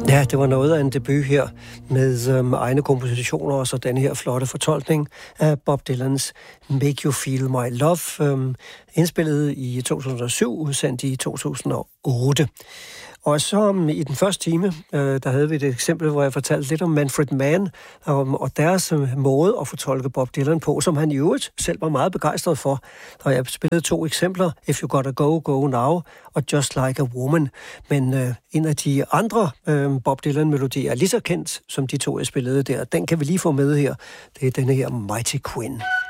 Ja, det var noget af en debut her med egne kompositioner og så den her flotte fortolkning af Bob Dylans Make You Feel My Love, indspillet i 2007, udsendt i 2008. Og så i den første time, der havde vi et eksempel, hvor jeg fortalte lidt om Manfred Mann og deres måde at fortolke Bob Dylan på, som han i øvrigt selv var meget begejstret for. Og jeg spillede 2 eksempler, If You Gotta Go, Go Now og Just Like a Woman. Men en af de andre Bob Dylan-melodier er lige så kendt som de 2, jeg spillede der. Den kan vi lige få med her. Det er denne her Mighty Quinn.